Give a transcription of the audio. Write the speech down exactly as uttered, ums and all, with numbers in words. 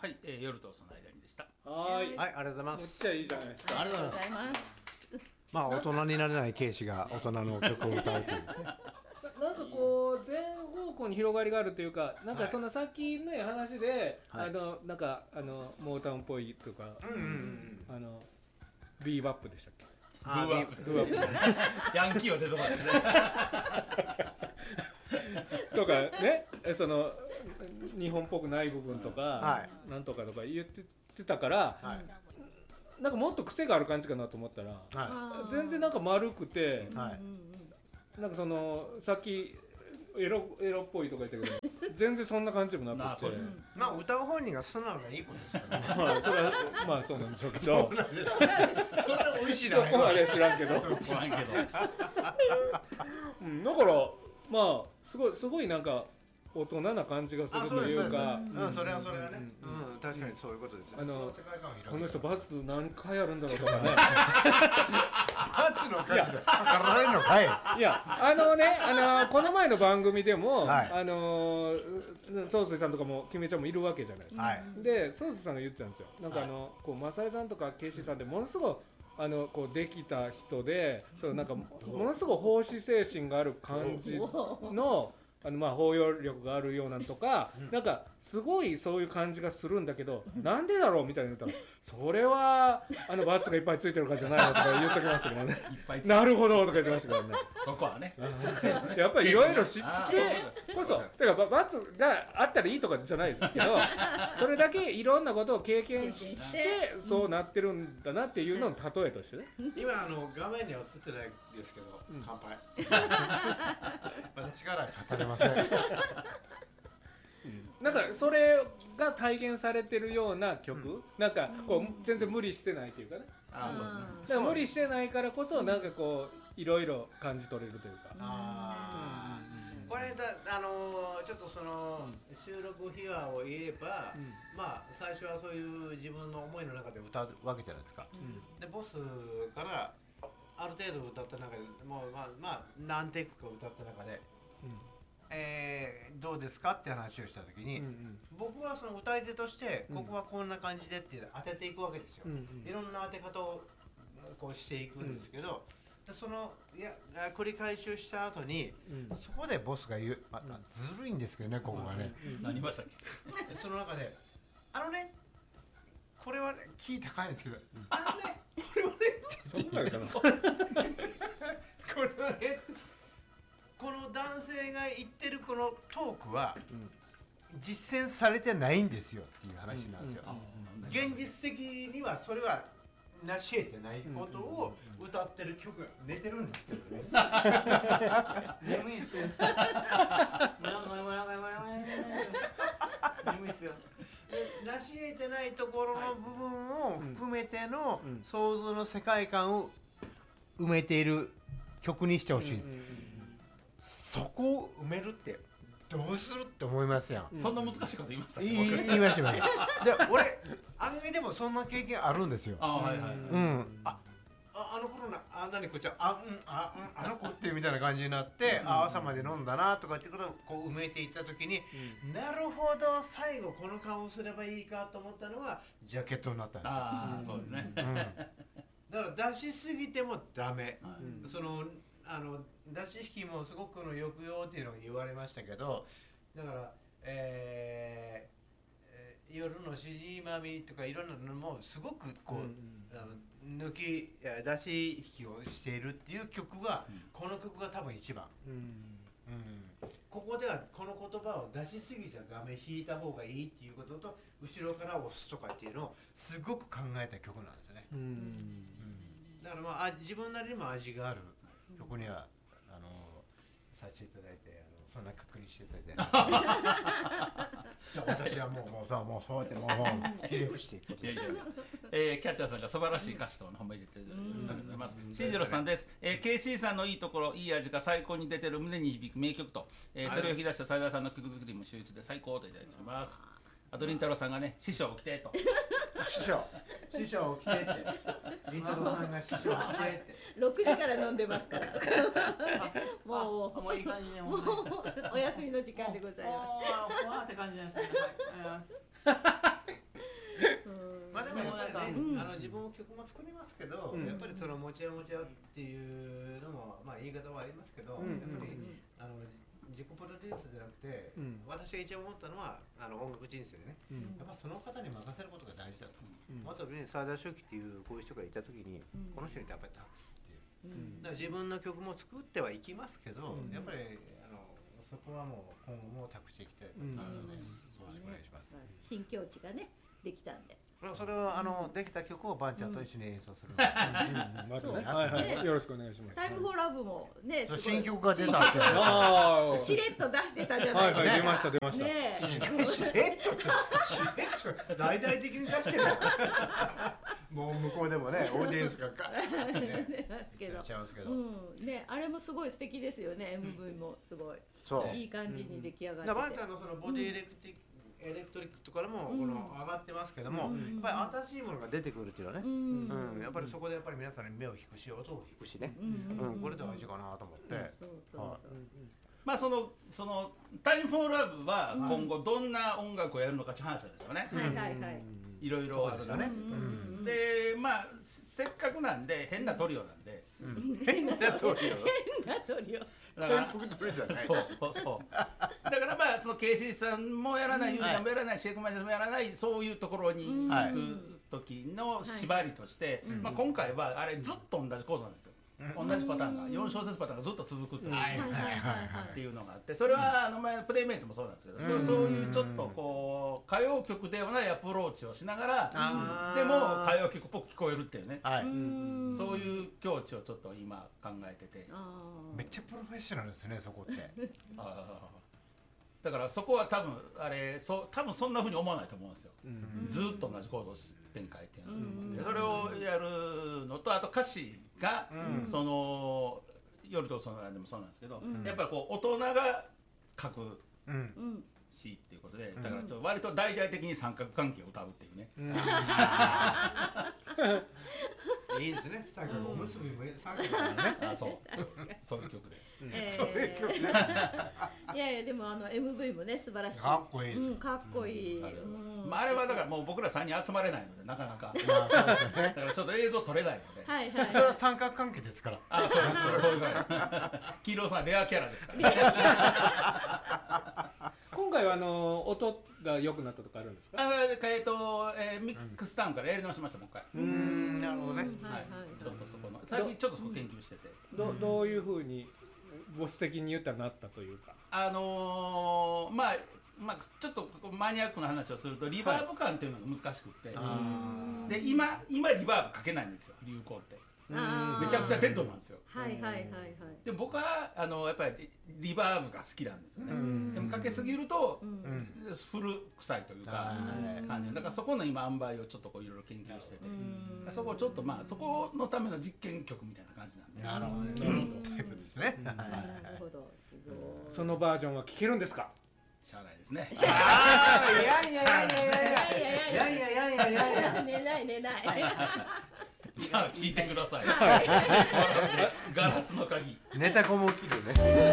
はい、えー、夜とその間にでした。 はい、 はい、ありがとうございます。 めっちゃいいじゃないですか。 ありがとうございます。 まあ大人になれないケイシが大人の曲を歌うというですね。 なんかこう全方向に広がりがあるというか、なんかそのさっきの話で、はい、あのなんかあのモータウンっぽいとか、うんうんうん、あのビーバップでしたっけ？ ブーバップですね。ヤンキーは出てこないですね。 とかね、その日本っぽくない部分とか、はい、なんとかとか言ってたから、はい、なんかもっと癖がある感じかなと思ったら、はい、全然なんか丸くて、はい、なんかそのさっきエロエロっぽいとか言ったけど全然そんな感じもなくて、 まあ歌う本人が素直がいいことですからね。 まあそれはまあそうなんでしょうけど、 それは美味しいな。 そこはあれ知らんけど、 知らんけど、 うん、だからまあすごいすごいなんか大人な感じがするというか、 うん、それはそれはね、うん、確かにそういうことですよね。あのこの人バツ何回あるんだろうとかね。 バツの数で測られるのかい。 いや、あのね、あのこの前の番組でも、はい、あの宗水さんとかもキメちゃんもいるわけじゃないですか。はい、で、宗水さんが言ってたんですよ。なんかあの、はい、こうマサイさんとかケイシーさんってものすごいあのこうできた人で、そうなんかものすごい奉仕精神がある感じの。あのまあ包容力があるようなんとか、うん、なんかすごいそういう感じがするんだけど、うん、なんでだろうみたいな言ったら、それはあのバツがいっぱいついてるからじゃないのとか言ってきましたけどね。なるほどとか言ってましたけどね。 そこはね。 やっぱりいろいろ知ってこそ、だからバツがあったらいいとかじゃないですけど、それだけいろんなことを経験してそうなってるんだなっていうのの例えとしてね。 今あの画面には映ってないですけど、うん、乾杯。私から語れます。 なんかそれが体現されてるような曲、うん、なんかこう全然無理してないというかね。ああ、そうですね。だから無理してないからこそなんかこういろいろ感じ取れるというか。あうん、これだあのー、ちょっとその、うん、収録秘話を言えば、うん、まあ最初はそういう自分の思いの中で歌うわけじゃないですか。うん、でボスからある程度歌った中でもうまあまあ何テイクか歌った中で。うんえー、どうですかって話をしたときに、うんうん、僕はその歌い手としてここはこんな感じでって当てていくわけですよ、うんうん、いろんな当て方をこうしていくんですけど、うん、そのいや繰り返しをした後に、うん、そこでボスが言う、まあ、ずるいんですけどねここがね、 うん、何ましたっけその中であのねこれはねキー高いんですけど、うん、あのねこれはねそんなのかなこれはねこの男性が言ってるこのトークは、うん、実践されてないんですよっていう話なんですよ、うんうん、現実的にはそれは成し得てないことを歌ってる曲が寝てるんですけどね眠いっすよ眠いっすよ成し得てないところの部分を含めての想像の世界観を埋めている曲にしてほしい、うんうんうん、そこを埋めるってどうするって思いますやん、 うん、そんな難しいこと言いましたっけ？ 言いましたよで俺案外でもそんな経験あるんですよ。あ、はいはいはい、うん、ああの頃なあ何こっちはあうんあうんあの子っていうみたいな感じになって、うん、あ朝まで飲んだなとかってことをこう埋めていった時に、うん、なるほど最後この顔をすればいいかと思ったのがジャケットになったんですよ。 ああ、そうですね、 うん、だから出しすぎてもダメ、うん、そのあの出し引きもすごくの抑揚っていうのが言われましたけど、だから、えー、夜のしじまみとかいろんなのもすごくこう、うんうん、あの抜き出し引きをしているっていう曲が、うん、この曲が多分一番、うんうん、ここではこの言葉を出しすぎちゃダメ、弾いた方がいいっていうことと後ろから押すとかっていうのをすごく考えた曲なんですよね、うんうん、だからまあ自分なりにも味がある曲にはあのさせていただいて、あのそんな確認していただいて私はもうもうさもうそうやってもうひれ伏していくことでえー、キャッチャーさんが素晴らしい歌詞と本番入れてるされています。シージロさんです、えー、ケーシー さんのいいところいい味が最高に出てる胸に響く名曲と、えー、それを引き出した斉田さんの曲作りも秀逸で最高といただいております。あとりんたろーさんがね師匠起きてと師匠師匠起きてってりんたろーさんが師匠起きてってろくじから飲んでますからもうもういい感じでもうお休みの時間でございます。 もうふわって感じですね。はい、ありがとうございますぱりね、あの自分も曲も作りますけど、やっぱりその持ちや持ちやっていうのもまあ言い方はありますけど、やっぱりあの自己プロデュースじゃなくて、私が一番思ったのはあの音楽人生でね、やっぱその方に任せることが大事だと。あとね、沢田周樹っていうこういう人がいた時に、この人にやっぱり託すっていう。だから自分の曲も作ってはいきますけど、やっぱりあのそこはもう今後も託していきたいと思います。よろしくお願いします。 新境地がねできたんで。 それをあのできた曲をバンちゃんと一緒に演奏する。 よろしくお願いします。 タイムフォーラブもね、 新曲が出たって。 しれっと出してたじゃないですか。 出ました出ました。 しれっとしれっと大々的に出してる。もう向こうでもね、オーディエンスがガーッね。 けど、うんね、あれもすごい素敵ですよね。エムブイ もすごいいい感じに出来上がって。 バンちゃんのそのボディエレクティックエレクトリックとかでもこの上がってますけども、やっぱり新しいものが出てくるっていうのはね、うん、やっぱりそこでやっぱり皆さんに目を引くし、音を引くしね、うん、これ大事かなと思って。 まあそのそのタイムフォーラブは今後どんな音楽をやるのかって話なんですよね。 はいはいはい。 いろいろあるのね。で、まあせっかくなんで変なトリオなんで。 変なトリオ。 変なトリオ。 天福トリオじゃない。 そうそうだからまあそのケイシーさんもやらない、ユーミンもやらない、シェイクマイナスもやらない、そういうところに行く時の縛りとして、まあ今回はあれずっと同じコードなんですよ。同じパターンがよん小節パターンがずっと続くっていうのがあって、それはあの前プレイメイツもそうなんですけど、そういうちょっとこう歌謡曲ではないアプローチをしながらでも歌謡曲っぽく聞こえるっていうね、そういう境地をちょっと今考えてて、 めっちゃプロフェッショナルですね、そこって。 だからそこは多分あれそ多分そんなふうに思わないと思うんですよ。ずっと同じコード展開っていうの、それをやるのと、あと歌詞がその夜とその間でもそうなんですけど、やっぱりこう大人が書く詩っていうことで、だからちょっと割と大々的に三角関係を歌うっていうね。 いいですね。三角おむすびも三角だね。 あ、そうそういう曲です。 そういう曲ね。 いやいや、でもあの エムブイ もね素晴らしい。 かっこいいです。 かっこいい。 まああれはだからもう僕らさんにん集まれないのでなかなか。だからちょっと映像撮れないので。 はいはい。 それは三角関係ですから。 あ、そうそうそういうぐらい。黄色さんレアキャラですから。 今回はあの音が良くなったとかあるんですか？ あ、えっとミックスタウンからやり直しましたもう一回。 うん、なるほどね。 はい。ちょっとそこの最近ちょっとそこ研究してて。 どどういう風にボス的に言ったらなったというか。 あのまあまあちょっとマニアックな話をするとリバーブ感っていうのが難しくって、で今今リバーブかけないんですよ、流行って。めちゃくちゃデッドなんですよ。 はいはいはいはい。 で僕はあのやっぱりリバーブが好きなんですよね。でもかけすぎると古臭いというか感じ。だからそこの今塩梅をちょっとこういろいろ研究してて、そこをちょっとまあそこのための実験曲みたいな感じなんで。 なるほどね。タイプですね。 なるほど。すごい。 そのバージョンは聴けるんですか？ しゃあないですね。 ああ、いやいやいやいやいやいやいやいやいやいや。 寝ない寝ない。 じゃあ聞いてください。ガラスの鍵。 ネタこも起きるね。